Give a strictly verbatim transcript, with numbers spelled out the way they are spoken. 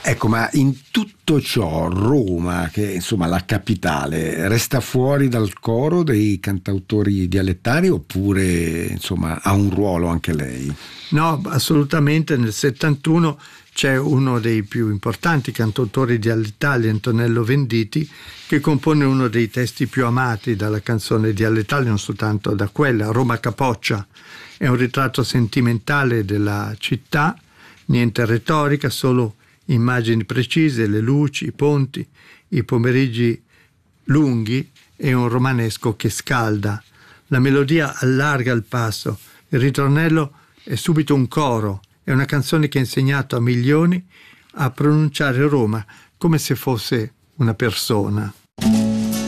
Ecco, ma in tutto ciò Roma, che insomma la capitale, resta fuori dal coro dei cantautori dialettali oppure insomma ha un ruolo anche lei? No, assolutamente. Nel settantuno c'è uno dei più importanti cantautori dialettali, Antonello Venditti, che compone uno dei testi più amati dalla canzone dialettale, non soltanto da quella. Roma Capoccia è un ritratto sentimentale della città, niente retorica, solo immagini precise, le luci, i ponti, i pomeriggi lunghi e un romanesco che scalda. La melodia allarga il passo, il ritornello è subito un coro, è una canzone che ha insegnato a milioni a pronunciare Roma come se fosse una persona.